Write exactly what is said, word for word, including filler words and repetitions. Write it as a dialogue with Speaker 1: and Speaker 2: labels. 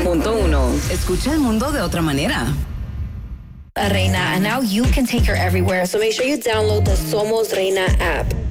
Speaker 1: punto uno.
Speaker 2: Escucha el mundo de otra manera.
Speaker 3: Reina, and now you can take her everywhere. So make sure you download the Somos Reina app.